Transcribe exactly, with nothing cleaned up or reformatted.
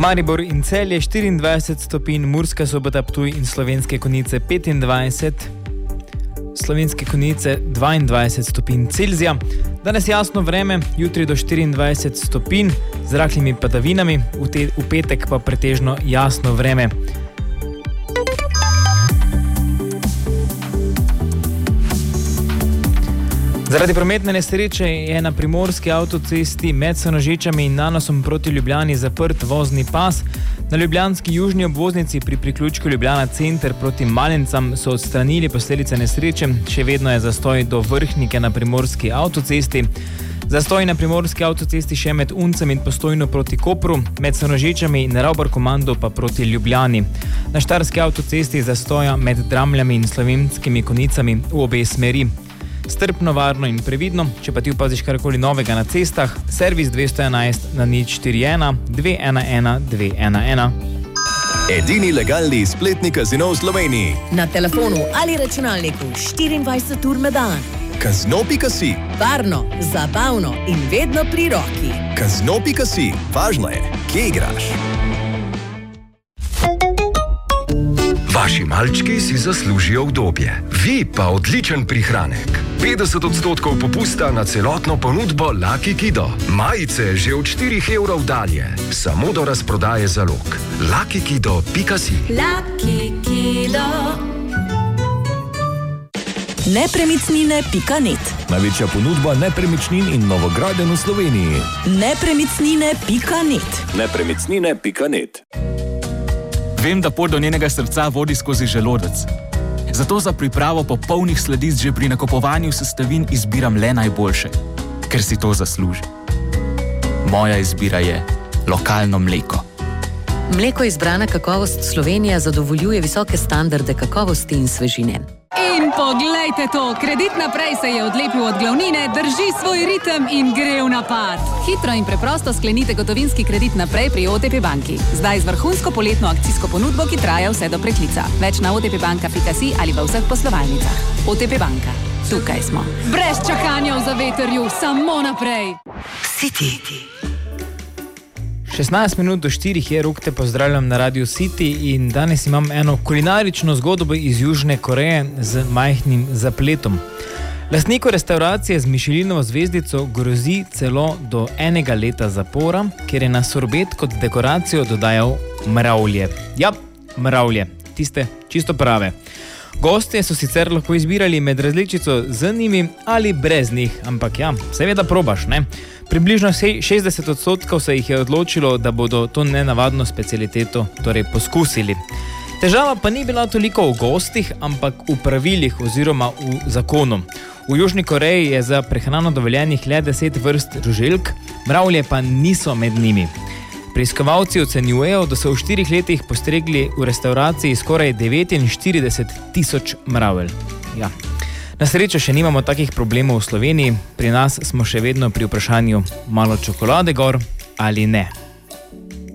Maribor in Celje štiriindvajset stopinj, Murska Sobota, Ptuj in Slovenske Konjice petindvajset, Slovenske Konjice dvaindvajset stopinj Celzija. Danes jasno vreme, jutri do štiriindvajset stopinj z rahlimi padavinami, v, te, v petek pa pretežno jasno vreme. Zaradi prometne nesreče je na primorski avtocesti med Senožečami in Nanosom proti Ljubljani zaprt vozni pas. Na ljubljanski južni obvoznici pri priključku Ljubljana center proti Malencam so odstranili posledice nesreče, še vedno je zastoj do Vrhnike na primorski avtocesti. Zastoj na primorski avtocesti še med Uncem in Postojno proti Kopru, med Senožečami in Ravbar-Komando pa proti Ljubljani. Na štajerski avtocesti zastoja med Dramljami in Slovenskimi Konjicami v obe smeri. Strpno, varno in previdno, če pa ti opaziš karkoli novega na cestah, servis dvesto enajst na nič štiri ena dve ena ena dve ena ena. Edini legalni spletni kazino v Sloveniji. Na telefonu ali računalniku štiriindvajset ur na dan. Kazino pika si. Varno, zabavno in vedno pri roki. Kazino pika si. Važno je, kje igraš. Vaši malčki si zaslužijo udobje, vi pa odličen prihranek. petdeset odstotkov popusta na celotno ponudbo Lucky Kido. Majice že od štirih evrov dalje, samo do razprodaje zalog. lucky kido pika si. Lucky Kido. Nepremičnine pika net. Največja ponudba nepremičnin in novogradenj v Sloveniji. Nepremičnine pika net. Nepremičnine pika net. Vem, da pot do njenega srca vodi skozi želodec. Zato za pripravo popolnih sladic že pri nakupovanju sestavin izbiram le najboljše, ker si to zasluži. Moja izbira je lokalno mleko. Mleko izbrana kakovost Slovenija zadovoljuje visoke standarde kakovosti in svežine. In poglejte to, Kredit naprej se je odlepil od glavnine, drži svoj ritem in gre v napad. Hitro in preprosto sklenite gotovinski kredit naprej pri O T P banki. Zdaj z vrhunsko poletno akcijsko ponudbo, ki traja vse do preklica. Več na otpbanka pika si ali v vseh poslovalnicah. O T P banka. Tukaj smo. Brez čakanja v zavetrju, samo naprej. City. šestnajst minut do štirih je, Rok te pozdravljam na Radio City in danes imam eno kulinarično zgodbo iz Južne Koreje z majhnim zapletom. Lastniku restauracije z Michelinovo zvezdico grozi celo do enega leta zapora, ker je na sorbet kot dekoracijo dodajal mravlje. Ja, mravlje, tiste čisto prave. Gostje so sicer lahko izbirali med različico z njimi ali brez njih, ampak ja, seveda probaš, ne? Približno šestdeset odstotkov se jih je odločilo, da bodo to nenavadno specialiteto torej poskusili. Težava pa ni bila toliko v gostih, ampak v pravilih oziroma v zakonu. V Južni Koreji je za prehrano dovoljenih le deset vrst žuželk, mravlje pa niso med njimi. Preiskovalci ocenjujejo, da so v štirih letih postregli v restauraciji skoraj devetinštirideset tisoč mravelj. Ja. Na srečo še nimamo takih problemov v Sloveniji, pri nas smo še vedno pri vprašanju malo čokolade gor ali ne.